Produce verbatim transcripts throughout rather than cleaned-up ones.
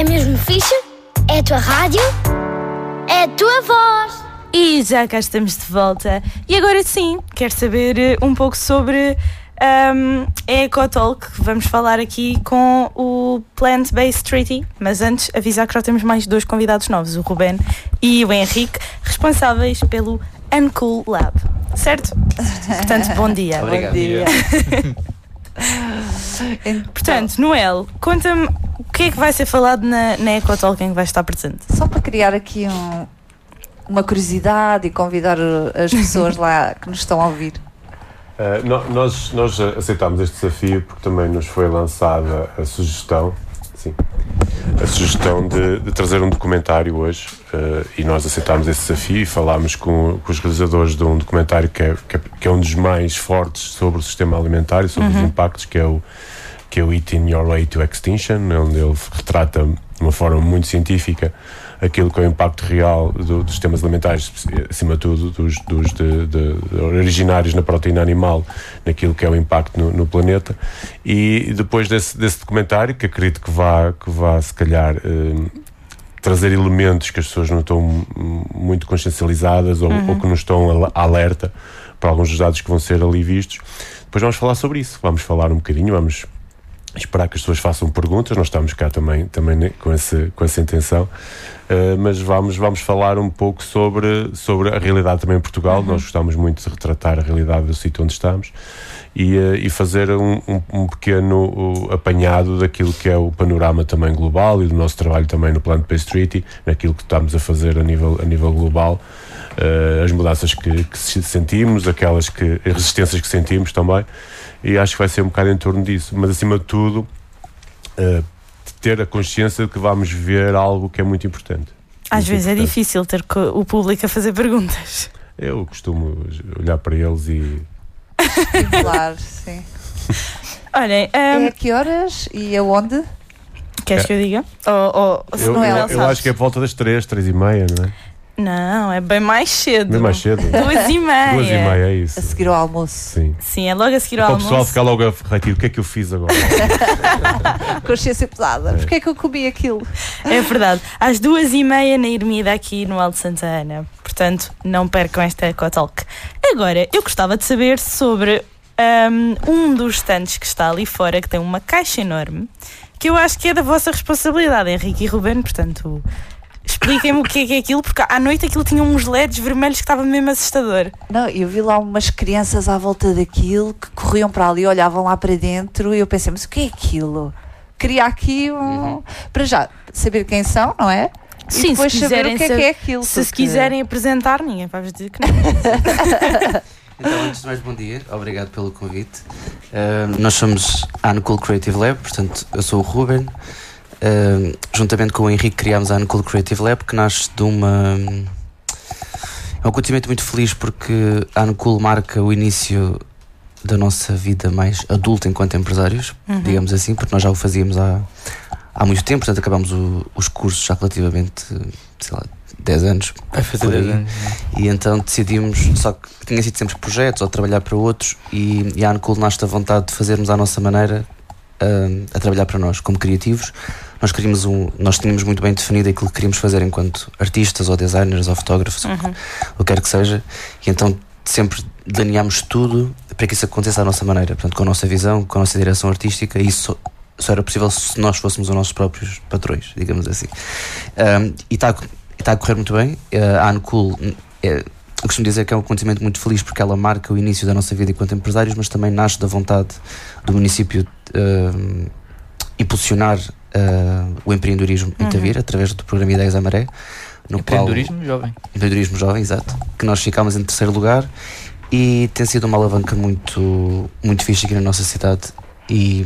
É mesmo fixe? É a tua rádio? É a tua voz. E já cá estamos de volta. E agora sim, quero saber um pouco sobre um, a EcoTalk. Vamos falar aqui com o Plant-Based Treaty. Mas antes, avisar que já temos mais dois convidados novos, o Ruben e o Henrique, responsáveis pelo Uncool Lab. Certo? Portanto, bom dia. Obrigado. Bom dia. Então, Portanto, Noel, conta-me o que é que vai ser falado na, na EcoTalk em que vai estar presente. só para criar aqui um, uma curiosidade e convidar as pessoas lá que nos estão a ouvir. Uh, no, nós, nós aceitámos este desafio porque também nos foi lançada a sugestão, sim, a sugestão de, de trazer um documentário hoje, uh, e nós aceitámos esse desafio e falámos com, com os realizadores de um documentário que é, que é, que é um dos mais fortes sobre o sistema alimentar e sobre uhum. os impactos, que é o que é o Eating Your Way to Extinction, onde ele retrata de uma forma muito científica aquilo que é o impacto real do, dos sistemas alimentares, acima de tudo dos, dos de, de, de originários na proteína animal, naquilo que é o impacto no, no planeta. E depois desse, desse documentário, que acredito que vá, que vá se calhar eh, trazer elementos que as pessoas não estão muito consciencializadas ou, uhum. ou que não estão alerta para alguns dos dados que vão ser ali vistos, depois vamos falar sobre isso, vamos falar um bocadinho, vamos esperar que as pessoas façam perguntas, nós estamos cá também, também com, esse, com essa intenção, uh, mas vamos, vamos falar um pouco sobre, sobre a realidade também em Portugal. Uhum. Nós gostamos muito de retratar a realidade do sítio onde estamos e, uh, e fazer um, um, um pequeno uh, apanhado daquilo que é o panorama também global e do nosso trabalho também no Plant-Based Treaty, naquilo que estamos a fazer a nível, a nível global. Uh, as mudanças que, que sentimos, aquelas que, as resistências que sentimos também, e acho que vai ser um bocado em torno disso, mas acima de tudo uh, ter a consciência de que vamos ver algo que é muito importante. Às muito vezes importante. É difícil ter o público a fazer perguntas. Eu costumo olhar para eles e Estimular, sim. Olhem, um, É a que horas e aonde? queres É. que eu diga? Ou, ou, ou se eu, não eu, é, eu sabes? acho que é por volta das três, três e meia, não é? Não, é bem mais cedo. Bem mais cedo. Duas e meia. Duas e meia, é isso. A seguir ao almoço. Sim. Sim, é logo a seguir ao Para o almoço. pessoal ficar logo a refletir, o que é que eu fiz agora? Consciência pesada. É. Porquê é que eu comi aquilo? É verdade. Às duas e meia na Ermida aqui no Alto Santa Ana. Portanto, não percam esta EcoTalk. Agora, eu gostava de saber sobre um, um dos stands que está ali fora, que tem uma caixa enorme, que eu acho que é da vossa responsabilidade, Henrique e Ruben. Portanto, expliquem-me o que é, que é aquilo, porque à noite aquilo tinha uns L E Ds vermelhos que estava mesmo assustador. Não, eu vi lá umas crianças à volta daquilo que corriam para ali, olhavam lá para dentro e eu pensei, mas o que é aquilo? Queria aqui um... Uhum. para já saber quem são, não é? E Sim, depois se saber quiserem o que é ser- que é aquilo. Se se porque- quiserem apresentar, ninguém vai vos dizer que não. Então, antes de mais, bom dia, obrigado pelo convite. Uh, nós somos a Uncool Creative Lab, portanto, eu sou o Ruben. Uh, juntamente com o Henrique, criámos a Uncool Creative Lab, que nasce de uma. É um acontecimento muito feliz porque a Uncool marca o início da nossa vida mais adulta enquanto empresários, Uhum. digamos assim, porque nós já o fazíamos há, há muito tempo, portanto, acabámos o, os cursos já relativamente, sei lá, dez anos. Vai fazer por aí. dez anos. E então decidimos, só que tinha sido sempre projetos ou trabalhar para outros, e, e a Uncool nasce da vontade de fazermos à nossa maneira, uh, a trabalhar para nós como criativos. Nós queríamos um, nós tínhamos muito bem definido aquilo que queríamos fazer enquanto artistas ou designers ou fotógrafos, Uhum. o que quer que seja, e então sempre delineámos tudo para que isso aconteça à nossa maneira, portanto, com a nossa visão, com a nossa direção artística, e isso só, só era possível se nós fôssemos os nossos próprios patrões, digamos assim. Um, e está a correr muito bem. Uh, a Uncool, é, eu costumo dizer que é um acontecimento muito feliz porque ela marca o início da nossa vida enquanto empresários, mas também nasce da vontade do município uh, impulsionar uh, o empreendedorismo em Tavira, através do programa Ideias à Maré. No Empreendedorismo qual, jovem. Empreendedorismo jovem, exato. Que nós ficámos em terceiro lugar e tem sido uma alavanca muito, muito fixe aqui na nossa cidade. E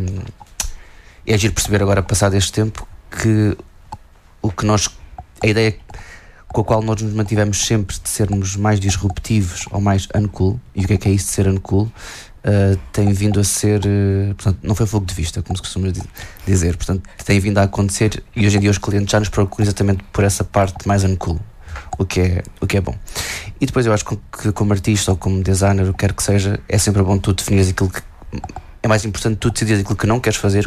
é giro perceber agora, passado este tempo, que o que nós, a ideia com a qual nós nos mantivemos sempre de sermos mais disruptivos ou mais uncool, e o que é que é isso de ser uncool, uh, tem vindo a ser, uh, portanto, não foi fogo de vista, como se costuma dizer, portanto, tem vindo a acontecer, e hoje em dia os clientes já nos procuram exatamente por essa parte mais uncool, o que é, o que é bom. E depois eu acho que como artista ou como designer, o que quer que seja, é sempre bom tu definires aquilo que é mais importante, tu decidir aquilo que não queres fazer,